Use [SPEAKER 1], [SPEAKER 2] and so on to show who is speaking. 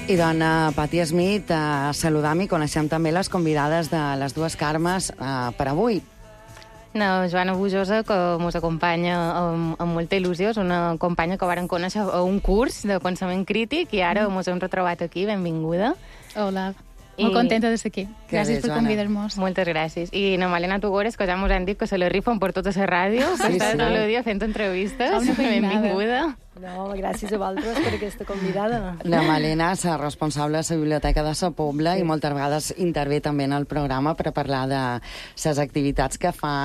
[SPEAKER 1] I dona Patti Smith, saludam i coneixem també les convidades de les dues Carmes per avui.
[SPEAKER 2] Joana Bujosa, que ens acompanya amb molta il·lusió, és una companya que varen conèixer a un curs de pensament crític i ara ens hem retrobat aquí. Benvinguda.
[SPEAKER 3] Hola. Molt contenta de ser aquí. Gràcies per convidar-nos.
[SPEAKER 2] Moltes gràcies. I na Malena Tugores, que ja ens han dit que se la rifen per tota la ràdio, que està tot el dia fent entrevistes. Benvinguda.
[SPEAKER 4] No, gràcies a vosaltres per aquesta convidada.
[SPEAKER 1] La Malena és responsable de la Biblioteca de la Pobla i moltes vegades intervé també en el programa per parlar de les activitats que fa